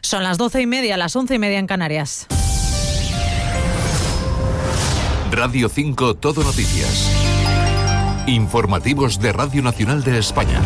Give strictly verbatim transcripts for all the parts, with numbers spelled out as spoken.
Son las doce y media, las once y media en Canarias. Radio cinco Todo Noticias. Informativos de Radio Nacional de España.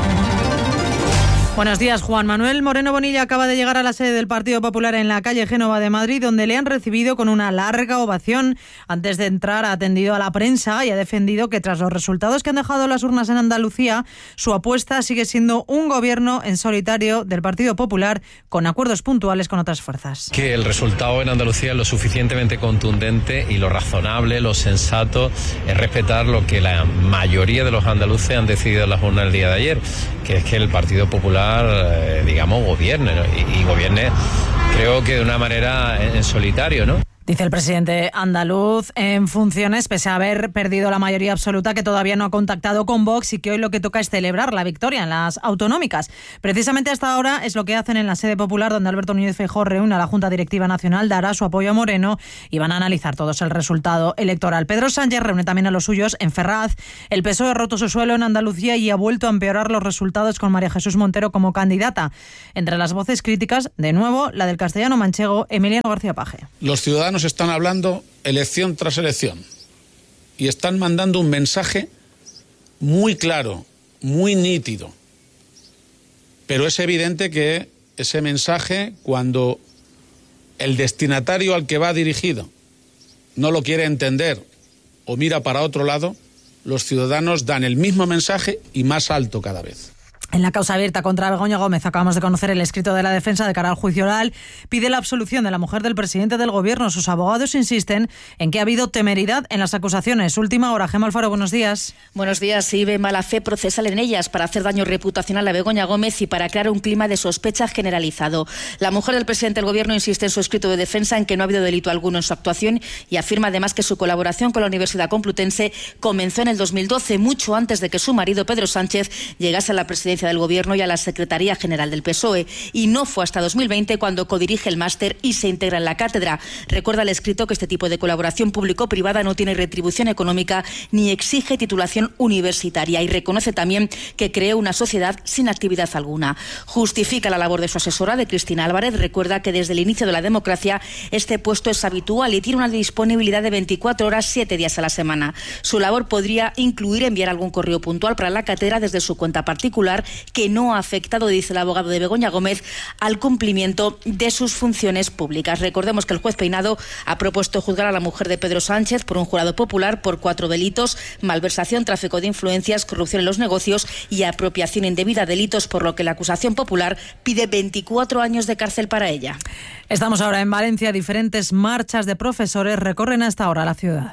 Buenos días. Juan Manuel Moreno Bonilla acaba de llegar a la sede del Partido Popular en la calle Génova de Madrid, donde le han recibido con una larga ovación. Antes de entrar ha atendido a la prensa y ha defendido que tras los resultados que han dejado las urnas en Andalucía, su apuesta sigue siendo un gobierno en solitario del Partido Popular con acuerdos puntuales con otras fuerzas. Que el resultado en Andalucía es lo suficientemente contundente y lo razonable, lo sensato es respetar lo que la mayoría de los andaluces han decidido en las urnas el día de ayer, que es que el Partido Popular Eh, digamos, gobierne, ¿no? y, y gobierne, creo que de una manera en, en solitario, ¿no? Dice el presidente andaluz en funciones, pese a haber perdido la mayoría absoluta, que todavía no ha contactado con Vox y que hoy lo que toca es celebrar la victoria en las autonómicas. Precisamente hasta ahora es lo que hacen en la sede popular, donde Alberto Núñez Feijóo reúne a la Junta Directiva Nacional, dará su apoyo a Moreno y van a analizar todos el resultado electoral. Pedro Sánchez reúne también a los suyos en Ferraz. El P S O E ha roto su suelo en Andalucía y ha vuelto a empeorar los resultados con María Jesús Montero como candidata. Entre las voces críticas, de nuevo, la del castellano manchego Emiliano García Paje. Los ciudadanos están hablando elección tras elección y están mandando un mensaje muy claro, muy nítido. Pero es evidente que ese mensaje, cuando el destinatario al que va dirigido no lo quiere entender o mira para otro lado, los ciudadanos dan el mismo mensaje y más alto cada vez. En la causa abierta contra Begoña Gómez acabamos de conocer el escrito de la defensa de cara al juicio oral. Pide la absolución de la mujer del presidente del gobierno. Sus abogados insisten en que ha habido temeridad en las acusaciones. Última hora. Gemma Alfaro, buenos días. Buenos días. Sí, ve mala fe procesal en ellas para hacer daño reputacional a Begoña Gómez y para crear un clima de sospecha generalizado. La mujer del presidente del gobierno insiste en su escrito de defensa en que no ha habido delito alguno en su actuación y afirma además que su colaboración con la Universidad Complutense comenzó en el dos mil doce, mucho antes de que su marido Pedro Sánchez llegase a la presidencia del Gobierno y a la Secretaría General del P S O E, y no fue hasta dos mil veinte cuando codirige el máster y se integra en la cátedra. Recuerda el escrito que este tipo de colaboración público-privada no tiene retribución económica ni exige titulación universitaria, y reconoce también que creó una sociedad sin actividad alguna. Justifica la labor de su asesora, de Cristina Álvarez. Recuerda que desde el inicio de la democracia este puesto es habitual y tiene una disponibilidad de veinticuatro horas, siete días a la semana. Su labor podría incluir enviar algún correo puntual para la cátedra desde su cuenta particular, que no ha afectado, dice el abogado de Begoña Gómez, al cumplimiento de sus funciones públicas. Recordemos que el juez Peinado ha propuesto juzgar a la mujer de Pedro Sánchez por un jurado popular por cuatro delitos: malversación, tráfico de influencias, corrupción en los negocios y apropiación indebida, delitos por lo que la acusación popular pide veinticuatro años de cárcel para ella. Estamos ahora en Valencia. Diferentes marchas de profesores recorren hasta ahora la ciudad.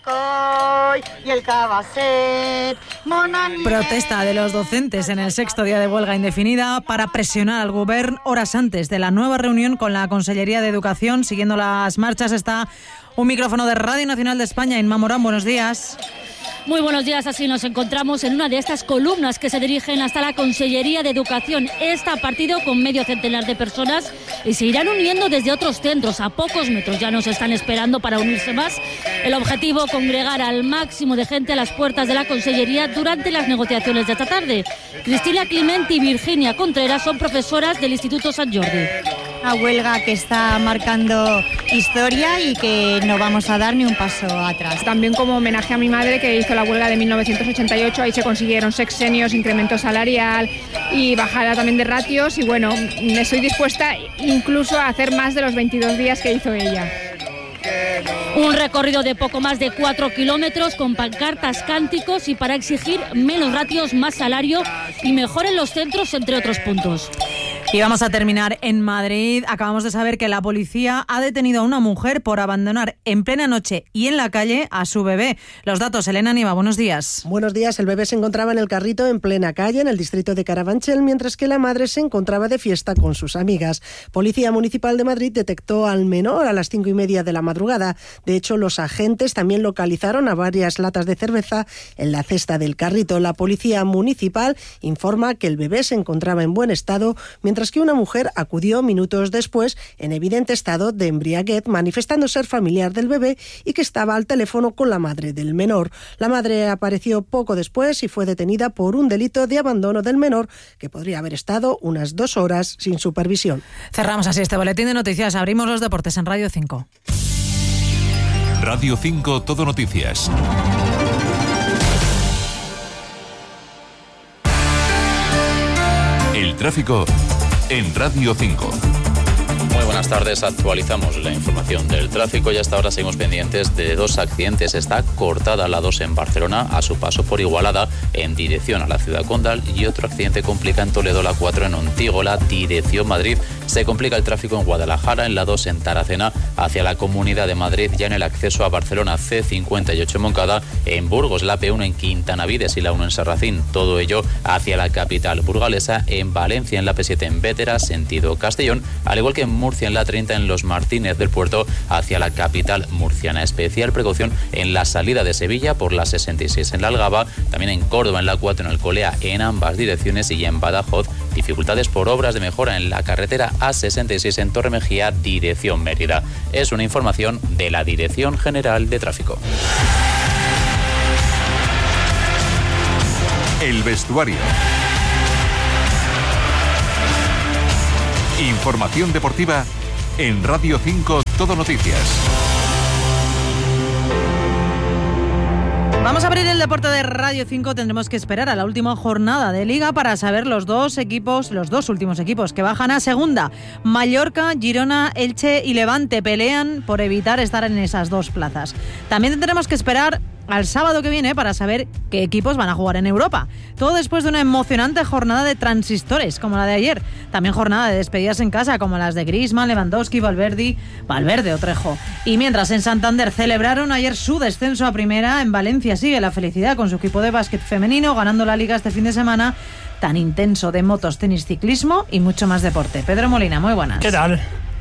Protesta de los docentes en el sexto día de huelga indefinida para presionar al Govern horas antes de la nueva reunión con la Consellería de Educación. Siguiendo las marchas está un micrófono de Radio Nacional de España. Inma Morán, buenos días. Muy buenos días, así nos encontramos en una de estas columnas que se dirigen hasta la Consellería de Educación. Esta partido con medio centenar de personas y se irán uniendo desde otros centros. A pocos metros ya nos están esperando para unirse más. El objetivo, congregar al máximo de gente a las puertas de la Consellería durante las negociaciones de esta tarde. Cristina Clemente y Virginia Contreras son profesoras del Instituto Sant Jordi. Una huelga que está marcando historia y que no vamos a dar ni un paso atrás. También como homenaje a mi madre, que hizo la huelga de mil novecientos ochenta y ocho, ahí se consiguieron sexenios, incremento salarial y bajada también de ratios, y bueno, estoy dispuesta incluso a hacer más de los veintidós días que hizo ella. Un recorrido de poco más de cuatro kilómetros con pancartas, cánticos y para exigir menos ratios, más salario y mejor en los centros, entre otros puntos. Y vamos a terminar en Madrid. Acabamos de saber que la policía ha detenido a una mujer por abandonar en plena noche y en la calle a su bebé. Los datos, Elena Nieva, buenos días. Buenos días. El bebé se encontraba en el carrito en plena calle, en el distrito de Carabanchel, mientras que la madre se encontraba de fiesta con sus amigas. Policía Municipal de Madrid detectó al menor a las cinco y media de la madrugada. De hecho, los agentes también localizaron a varias latas de cerveza en la cesta del carrito. La Policía Municipal informa que el bebé se encontraba en buen estado, mientras mientras que una mujer acudió minutos después en evidente estado de embriaguez, manifestando ser familiar del bebé y que estaba al teléfono con la madre del menor. La madre apareció poco después y fue detenida por un delito de abandono del menor que podría haber estado unas dos horas sin supervisión. Cerramos así este boletín de noticias. Abrimos los deportes en Radio cinco. Radio cinco Todo Noticias. El tráfico en Radio cinco. Muy buenas tardes, actualizamos la información del tráfico y hasta ahora seguimos pendientes de dos accidentes. Está cortada la dos en Barcelona a su paso por Igualada en dirección a la ciudad condal y otro accidente complica en Toledo la cuatro en Ontígola, dirección Madrid. Se complica el tráfico en Guadalajara, en la dos en Taracena hacia la Comunidad de Madrid, ya en el acceso a Barcelona C cincuenta y ocho en Moncada, en Burgos la P uno en Quintanavides y la uno en Serracín, todo ello hacia la capital burgalesa, en Valencia en la P siete en Bétera, sentido Castellón, al igual que en Murcia en la treinta en Los Martínez del Puerto hacia la capital murciana. Especial precaución en la salida de Sevilla por la sesenta y seis en la Algaba, también en Córdoba en la cuatro en Alcolea en ambas direcciones y en Badajoz dificultades por obras de mejora en la carretera A sesenta y seis en Torremejía, dirección Mérida. Es una información de la Dirección General de Tráfico. El vestuario. Información deportiva en Radio cinco Todo Noticias. Vamos a abrir el deporte de Radio cinco. Tendremos que esperar a la última jornada de Liga para saber los dos equipos, los dos últimos equipos que bajan a segunda. Mallorca, Girona, Elche y Levante pelean por evitar estar en esas dos plazas. También tendremos que esperar al sábado que viene para saber qué equipos van a jugar en Europa. Todo después de una emocionante jornada de transistores como la de ayer. También jornada de despedidas en casa como las de Griezmann, Lewandowski, Valverde, Valverde o Trejo. Y mientras en Santander celebraron ayer su descenso a primera, en Valencia sigue la felicidad con su equipo de básquet femenino ganando la Liga este fin de semana tan intenso de motos, tenis, ciclismo y mucho más deporte. Pedro Molina, muy buenas. ¿Qué tal?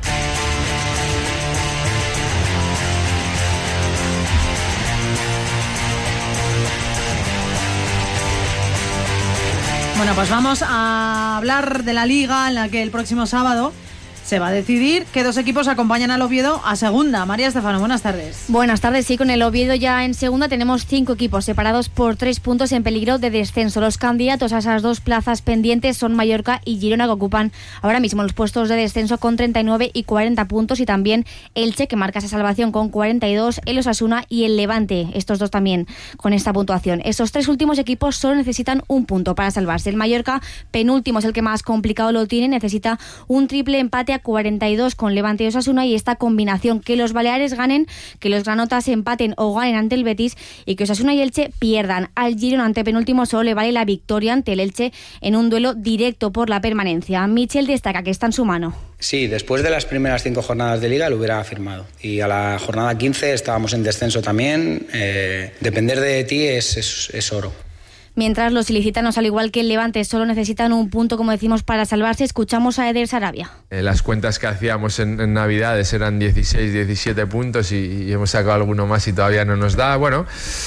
Bueno, pues vamos a hablar de la Liga en la que el próximo sábado se va a decidir qué dos equipos acompañan al Oviedo a segunda. María Estefano, buenas tardes. Buenas tardes, sí, con el Oviedo ya en segunda tenemos cinco equipos separados por tres puntos en peligro de descenso. Los candidatos a esas dos plazas pendientes son Mallorca y Girona, que ocupan ahora mismo los puestos de descenso con treinta y nueve y cuarenta puntos, y también Elche, que marca esa salvación con cuarenta y dos, el Osasuna y el Levante, estos dos también con esta puntuación. Estos tres últimos equipos solo necesitan un punto para salvarse. El Mallorca, penúltimo, es el que más complicado lo tiene, necesita un triple empate a cuarenta y dos con Levante y Osasuna, y esta combinación, que los baleares ganen, que los granotas empaten o ganen ante el Betis y que Osasuna y Elche pierdan. Al Girona, ante penúltimo, solo le vale la victoria ante el Elche en un duelo directo por la permanencia. Michel destaca que está en su mano. Sí, después de las primeras cinco jornadas de Liga lo hubiera firmado, y a la jornada quince estábamos en descenso también. Eh, depender de ti es, es, es oro. Mientras los ilicitanos, al igual que el Levante, solo necesitan un punto, como decimos, para salvarse, escuchamos a Eder Sarabia. Eh, las cuentas que hacíamos en, en Navidades eran dieciséis, diecisiete puntos y, y hemos sacado alguno más y todavía no nos da. Bueno,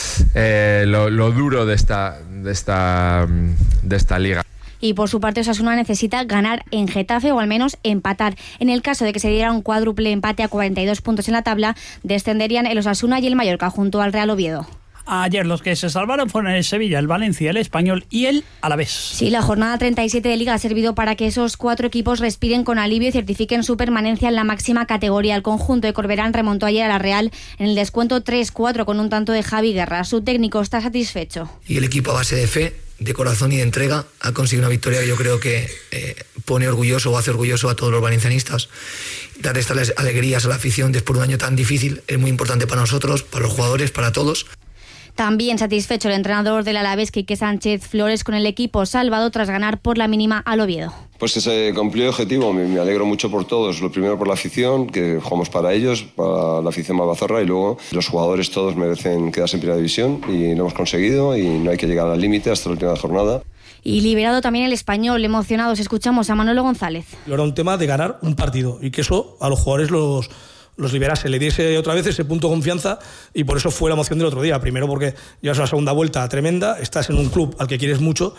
eh, lo, lo duro de esta, de esta, de esta liga. Y por su parte Osasuna necesita ganar en Getafe o al menos empatar. En el caso de que se diera un cuádruple empate a cuarenta y dos puntos en la tabla, descenderían el Osasuna y el Mallorca junto al Real Oviedo. Ayer los que se salvaron fueron el Sevilla, el Valencia, el Español y el Alavés. Sí, la jornada treinta y siete de Liga ha servido para que esos cuatro equipos respiren con alivio y certifiquen su permanencia en la máxima categoría. El conjunto de Corberán remontó ayer a la Real en el descuento tres cuatro con un tanto de Javi Guerra. Su técnico está satisfecho. Y el equipo, a base de fe, de corazón y de entrega, ha conseguido una victoria que yo creo que eh, pone orgulloso o hace orgulloso a todos los valencianistas. Dar estas alegrías a la afición después de un año tan difícil es muy importante para nosotros, para los jugadores, para todos. También satisfecho el entrenador del Alavés, Quique Sánchez Flores, con el equipo salvado tras ganar por la mínima al Oviedo. Pues que se cumplió el objetivo, me, me alegro mucho por todos. Lo primero por la afición, que jugamos para ellos, para la afición malvazorra, y luego los jugadores todos merecen quedarse en primera división y lo hemos conseguido y no hay que llegar al límite hasta la última jornada. Y liberado también el Español, emocionados, escuchamos a Manolo González. Era un tema de ganar un partido y que eso a los jugadores los... los liberase, le diese otra vez ese punto de confianza, y por eso fue la emoción del otro día. Primero porque llevas una segunda vuelta tremenda, estás en un club al que quieres mucho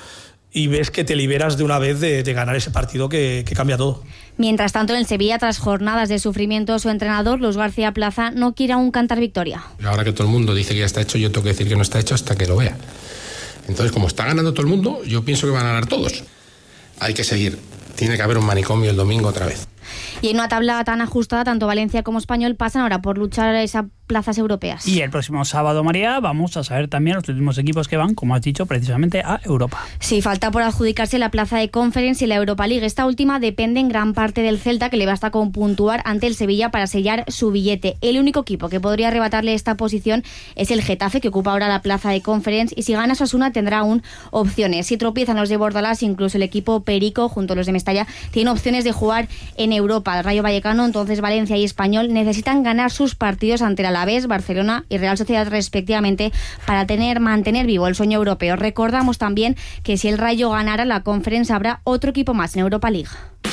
y ves que te liberas de una vez de, de ganar ese partido que, que cambia todo. Mientras tanto, en el Sevilla, tras jornadas de sufrimiento, su entrenador, Luis García Plaza, no quiere aún cantar victoria. Ahora que todo el mundo dice que ya está hecho, yo tengo que decir que no está hecho hasta que lo vea. Entonces, como está ganando todo el mundo, yo pienso que van a ganar todos. Hay que seguir. Tiene que haber un manicomio el domingo otra vez. Y en una tabla tan ajustada, tanto Valencia como Español pasan ahora por luchar esas plazas europeas. Y el próximo sábado, María, vamos a saber también los últimos equipos que van, como has dicho, precisamente a Europa. Sí, falta por adjudicarse la plaza de Conference y la Europa League. Esta última depende en gran parte del Celta, que le basta con puntuar ante el Sevilla para sellar su billete. El único equipo que podría arrebatarle esta posición es el Getafe, que ocupa ahora la plaza de Conference, y si gana Osasuna tendrá aún opciones. Si tropiezan los de Bordalás, incluso el equipo Perico, junto a los de Mestalla, tiene opciones de jugar en Europa. El Rayo Vallecano, entonces Valencia y Español necesitan ganar sus partidos ante el Alavés, Barcelona y Real Sociedad respectivamente para tener mantener vivo el sueño europeo. Recordamos también que si el Rayo ganara la Conference habrá otro equipo más en Europa League.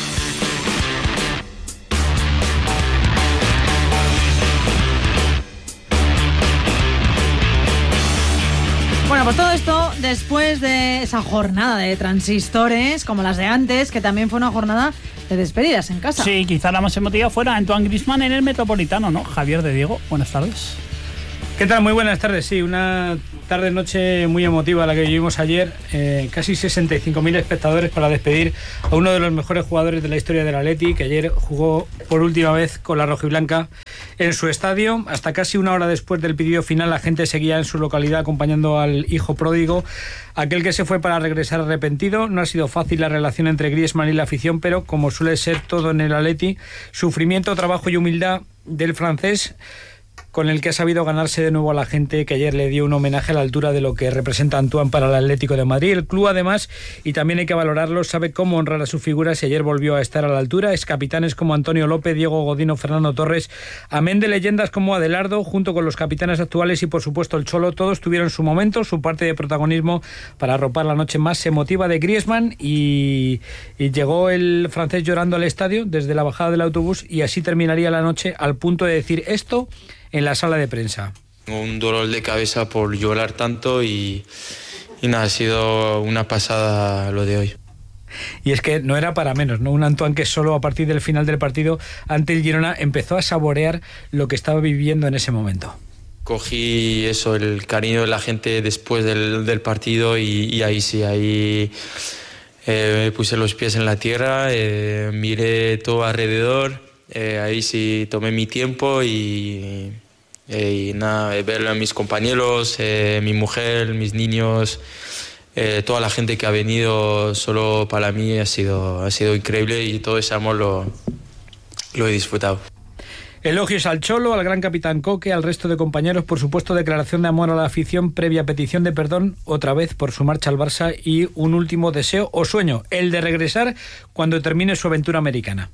Bueno, pues todo esto después de esa jornada de transistores, como las de antes, que también fue una jornada de despedidas en casa. Sí, quizá la más emotiva fuera Antoine Griezmann en el Metropolitano, ¿no? Javier de Diego, buenas tardes. ¿Qué tal? Muy buenas tardes. Sí, una tarde-noche muy emotiva la que vivimos ayer. Eh, casi sesenta y cinco mil espectadores para despedir a uno de los mejores jugadores de la historia del Atleti, que ayer jugó por última vez con la rojiblanca en su estadio. Hasta casi una hora después del pitido final, la gente seguía en su localidad acompañando al hijo pródigo, aquel que se fue para regresar arrepentido. No ha sido fácil la relación entre Griezmann y la afición, pero como suele ser todo en el Atleti, sufrimiento, trabajo y humildad del francés, con el que ha sabido ganarse de nuevo a la gente, que ayer le dio un homenaje a la altura de lo que representa Antoine para el Atlético de Madrid. El club, además, y también hay que valorarlo, sabe cómo honrar a su figura, si ayer volvió a estar a la altura. Es capitanes como Antonio López, Diego Godín, Fernando Torres, amén de leyendas como Adelardo, junto con los capitanes actuales y, por supuesto, el Cholo, todos tuvieron su momento, su parte de protagonismo para arropar la noche más emotiva de Griezmann, y, y llegó el francés llorando al estadio desde la bajada del autobús, y así terminaría la noche, al punto de decir esto en la sala de prensa. Un dolor de cabeza por llorar tanto y, y nada, ha sido una pasada lo de hoy. Y es que no era para menos, ¿no? Un Antoine que solo a partir del final del partido ante el Girona empezó a saborear lo que estaba viviendo en ese momento. Cogí eso, el cariño de la gente después del, del partido y, y ahí sí, ahí eh, puse los pies en la tierra, eh, miré todo alrededor, eh, ahí sí tomé mi tiempo y... y nada, ver a mis compañeros, eh, mi mujer, mis niños, eh, toda la gente que ha venido solo para mí ha sido, ha sido increíble y todo ese amor lo, lo he disfrutado. Elogios al Cholo, al gran capitán Coque, al resto de compañeros, por supuesto declaración de amor a la afición previa petición de perdón otra vez por su marcha al Barça y un último deseo o sueño, el de regresar cuando termine su aventura americana.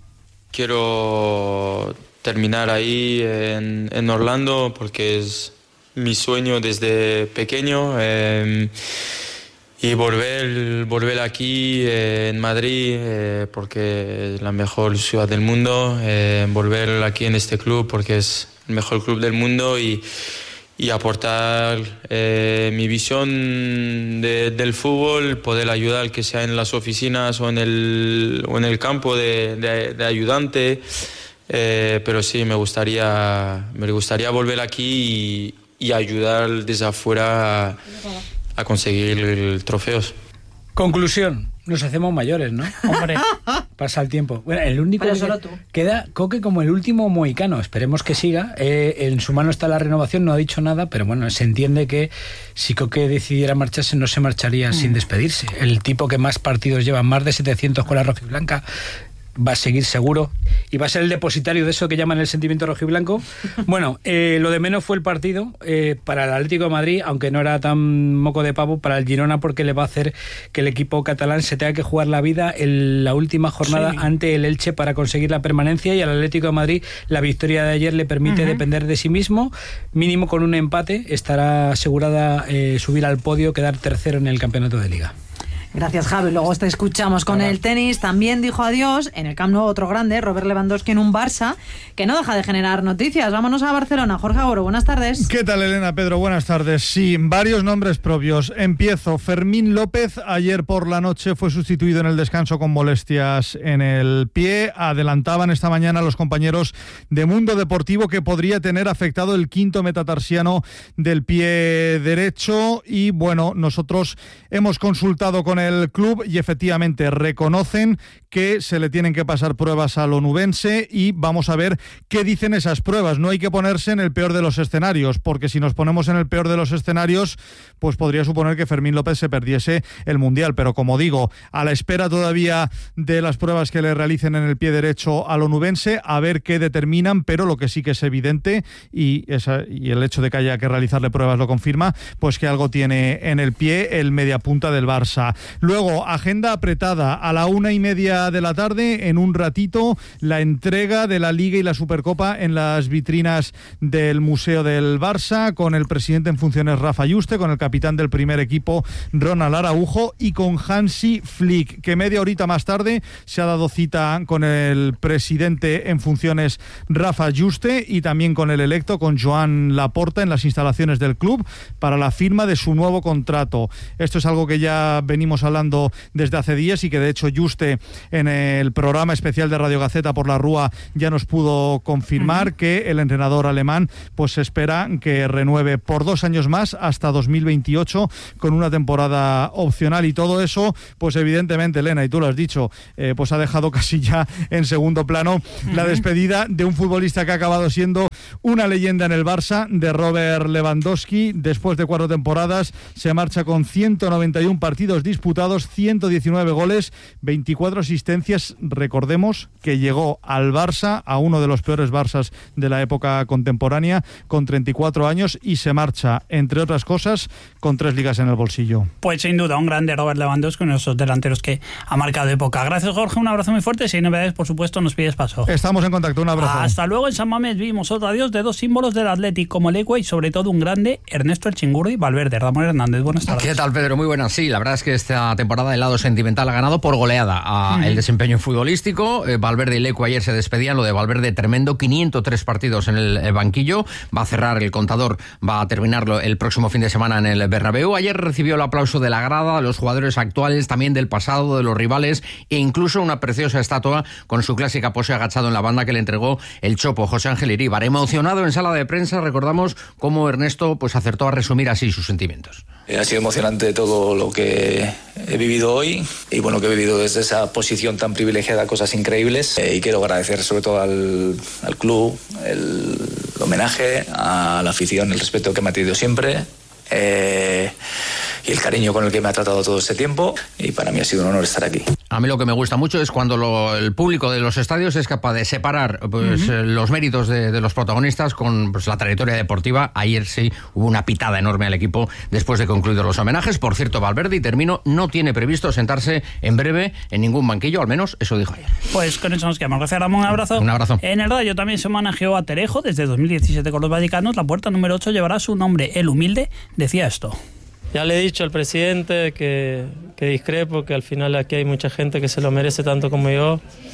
Quiero terminar ahí en, en Orlando porque es mi sueño desde pequeño, eh, y volver, volver aquí eh, en Madrid eh, porque es la mejor ciudad del mundo, eh, volver aquí en este club porque es el mejor club del mundo y, y aportar eh, mi visión de, del fútbol, poder ayudar, que sea en las oficinas o en el, o en el campo de, de, de ayudante. Eh, pero sí, me gustaría, me gustaría volver aquí y, y ayudar desde afuera a, a conseguir trofeos. Conclusión, nos hacemos mayores, ¿no? Hombre, pasa el tiempo. Bueno, el único pero que solo tú. Queda Coque como el último mohicano. Esperemos que siga. Eh, en su mano está la renovación, no ha dicho nada, pero bueno, se entiende que si Coque decidiera marcharse, no se marcharía mm. sin despedirse. El tipo que más partidos lleva, más de setecientos con la rojiblanca, va a seguir seguro y va a ser el depositario de eso que llaman el sentimiento rojiblanco. Bueno, eh, lo de menos fue el partido eh, para el Atlético de Madrid, aunque no era tan moco de pavo para el Girona, porque le va a hacer que el equipo catalán se tenga que jugar la vida en la última jornada sí. ante el Elche para conseguir la permanencia, y al Atlético de Madrid la victoria de ayer le permite uh-huh. depender de sí mismo, mínimo con un empate estará asegurada eh, subir al podio, quedar tercero en el campeonato de Liga. Gracias, Javi. Luego te escuchamos con el tenis. También dijo adiós en el Camp Nou otro grande, Robert Lewandowski, en un Barça que no deja de generar noticias. Vámonos a Barcelona. Jorge Agoro, buenas tardes. ¿Qué tal, Elena? Pedro, buenas tardes. Sí, varios nombres propios. Empiezo. Fermín López, ayer por la noche fue sustituido en el descanso con molestias en el pie. Adelantaban esta mañana los compañeros de Mundo Deportivo que podría tener afectado el quinto metatarsiano del pie derecho. Y bueno, nosotros hemos consultado con el club y efectivamente reconocen que se le tienen que pasar pruebas al onubense y vamos a ver qué dicen esas pruebas. No hay que ponerse en el peor de los escenarios, porque si nos ponemos en el peor de los escenarios, pues podría suponer que Fermín López se perdiese el Mundial. Pero como digo, a la espera todavía de las pruebas que le realicen en el pie derecho al onubense, a ver qué determinan, pero lo que sí que es evidente, y, esa, y el hecho de que haya que realizarle pruebas lo confirma, pues que algo tiene en el pie el mediapunta del Barça. Luego, agenda apretada, a la una y media de la tarde, en un ratito, la entrega de la Liga y la Supercopa en las vitrinas del Museo del Barça, con el presidente en funciones Rafa Yuste, con el capitán del primer equipo Ronald Araujo y con Hansi Flick, que media horita más tarde se ha dado cita con el presidente en funciones Rafa Yuste y también con el electo, con Joan Laporta, en las instalaciones del club para la firma de su nuevo contrato. Esto es algo que ya venimos hablando desde hace días y que de hecho Yuste en el programa especial de Radio Gaceta por la Rúa ya nos pudo confirmar uh-huh. que el entrenador alemán pues espera que renueve por dos años más hasta dos mil veintiocho con una temporada opcional, y todo eso pues evidentemente, Elena, y tú lo has dicho, eh, pues ha dejado casi ya en segundo plano uh-huh. la despedida de un futbolista que ha acabado siendo una leyenda en el Barça, de Robert Lewandowski. Después de cuatro temporadas se marcha con ciento noventa y uno partidos disputados, ciento diecinueve goles, veinticuatro asistencias. Recordemos que llegó al Barça, a uno de los peores Barças de la época contemporánea, con treinta y cuatro años, y se marcha, entre otras cosas, con tres ligas en el bolsillo. Pues sin duda, un grande Robert Lewandowski, uno de esos delanteros que ha marcado época. Gracias, Jorge, un abrazo muy fuerte. Si hay novedades, por supuesto, nos pides paso. Estamos en contacto, un abrazo. Hasta luego. En San Mamés vimos otro adiós de dos símbolos del Athletic como Leque y sobre todo un grande, Ernesto El Chingurri Valverde. Ramón Hernández, buenas tardes. ¿Qué tal, Pedro? Muy buenas. Sí, la verdad es que esta temporada el lado sentimental ha ganado por goleada a uh-huh. el desempeño futbolístico. eh, Valverde y Leque ayer se despedían. Lo de Valverde tremendo, quinientos tres partidos en el banquillo, va a cerrar el contador, va a terminarlo el próximo fin de semana en el Bernabéu. Ayer recibió el aplauso de la grada, de los jugadores actuales, también del pasado, de los rivales, e incluso una preciosa estatua con su clásica pose agachado en la banda que le entregó el Chopo, José Ángel Iríbar. Emocionado en sala de prensa, recordamos cómo Ernesto pues acertó a resumir así sus sentimientos. Ha sido emocionante todo lo que he vivido hoy, y bueno, que he vivido desde esa posición tan privilegiada, cosas increíbles, eh, y quiero agradecer sobre todo al, al club el, el homenaje, a la afición, el respeto que me ha tenido siempre, eh, y el cariño con el que me ha tratado todo este tiempo, y para mí ha sido un honor estar aquí. A mí lo que me gusta mucho es cuando lo, el público de los estadios es capaz de separar pues, uh-huh. los méritos de, de los protagonistas con pues, la trayectoria deportiva. Ayer sí hubo una pitada enorme al equipo después de concluidos los homenajes. Por cierto, Valverde, y termino, no tiene previsto sentarse en breve en ningún banquillo, al menos eso dijo ayer. Pues con eso nos quedamos. Gracias, Ramón, un abrazo. Un abrazo. En el Rayo también se homenajeó a Terejo desde dos mil diecisiete con los vallicanos. La puerta número ocho llevará su nombre. El humilde decía esto. Ya le he dicho al presidente que, que discrepo, que al final aquí hay mucha gente que se lo merece tanto como yo,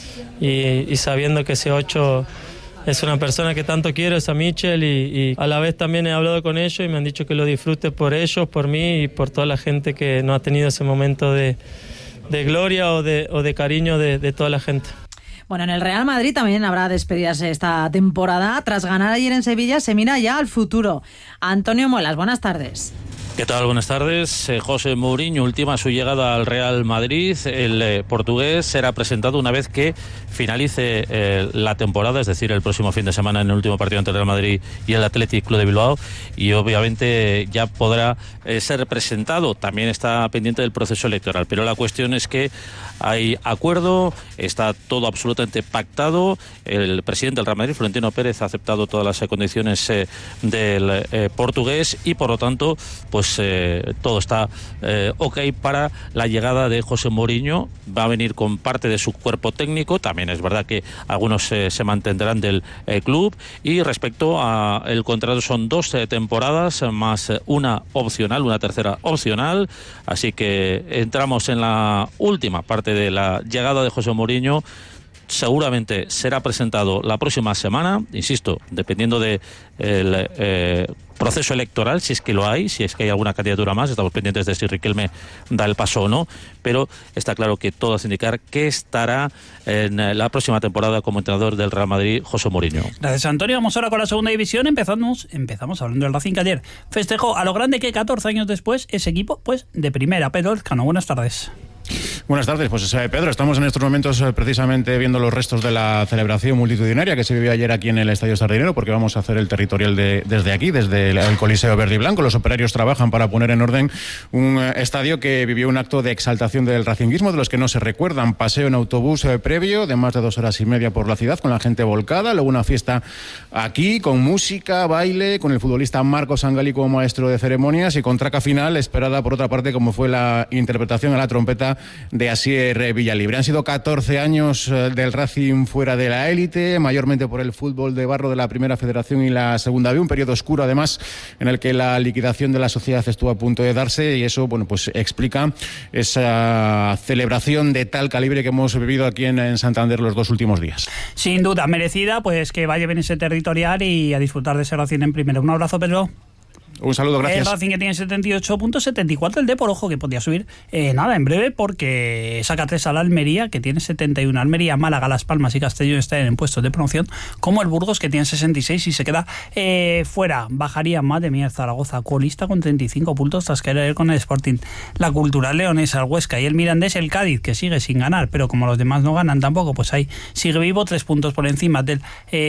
y, y sabiendo que ese ocho es una persona que tanto quiero, es a Michel, y, y a la vez también he hablado con ellos y me han dicho que lo disfrute por ellos, por mí y por toda la gente que no ha tenido ese momento de, de gloria o de, o de cariño de, de toda la gente. Bueno, en el Real Madrid también habrá despedidas esta temporada. Tras ganar ayer en Sevilla, se mira ya al futuro. Antonio Muelas, buenas tardes. ¿Qué tal? Buenas tardes. Eh, José Mourinho ultima su llegada al Real Madrid. El eh, portugués será presentado una vez que finalice eh, la temporada, es decir, el próximo fin de semana en el último partido entre el Real Madrid y el Athletic Club de Bilbao, y obviamente ya podrá eh, ser presentado. También está pendiente del proceso electoral, pero la cuestión es que hay acuerdo, está todo absolutamente pactado. El presidente del Real Madrid, Florentino Pérez, ha aceptado todas las condiciones eh, del eh, portugués, y por lo tanto, pues pues eh, todo está eh, ok para la llegada de José Mourinho. Va a venir con parte de su cuerpo técnico, también es verdad que algunos eh, se mantendrán del eh, club, y respecto a el contrato son dos eh, temporadas más eh, una opcional, una tercera opcional, así que entramos en la última parte de la llegada de José Mourinho. Seguramente será presentado la próxima semana, insisto, dependiendo del de eh, proceso electoral, si es que lo hay, si es que hay alguna candidatura más. Estamos pendientes de si Riquelme da el paso o no, pero está claro que todo hace indicar que estará en la próxima temporada como entrenador del Real Madrid José Mourinho. Gracias, Antonio. Vamos ahora con la segunda división. Empezamos, empezamos hablando del Racing, que ayer festejó a lo grande que catorce años después ese equipo pues de primera. Pedro Elcano, buenas tardes. Buenas tardes, pues eh, Pedro, estamos en estos momentos eh, precisamente viendo los restos de la celebración multitudinaria que se vivió ayer aquí en el Estadio Sardinero, porque vamos a hacer el territorial de, desde aquí, desde el, el Coliseo Verde y Blanco. Los operarios trabajan para poner en orden un eh, estadio que vivió un acto de exaltación del racinguismo, de los que no se recuerdan. Paseo en autobús eh, previo de más de dos horas y media por la ciudad, con la gente volcada, luego una fiesta aquí, con música, baile, con el futbolista Marco Sangali como maestro de ceremonias, y con traca final esperada por otra parte, como fue la interpretación a la trompeta de Asier Villalibre. Han sido catorce años del Racing fuera de la élite, mayormente por el fútbol de barro de la Primera Federación y la Segunda B, un periodo oscuro además en el que la liquidación de la sociedad estuvo a punto de darse, y eso, bueno, pues explica esa celebración de tal calibre que hemos vivido aquí en, en Santander los dos últimos días. Sin duda merecida, pues que vaya bien ese territorial y a disfrutar de ese Racing en primera. Un abrazo, Pedro. Un saludo, gracias. El Racing, que tiene setenta y ocho puntos, setenta y cuatro el Depor, ojo, que podía subir eh, nada en breve, porque saca tres a la Almería, que tiene setenta y uno. Almería, Málaga, Las Palmas y Castellón están en puestos de promoción, como el Burgos, que tiene sesenta y seis y se queda eh, fuera. Bajaría, madre mía, Zaragoza, colista con treinta y cinco puntos tras caer con el Sporting. La Cultural Leonesa, el Huesca y el Mirandés, el Cádiz, que sigue sin ganar, pero como los demás no ganan tampoco, pues ahí sigue vivo, tres puntos por encima del eh,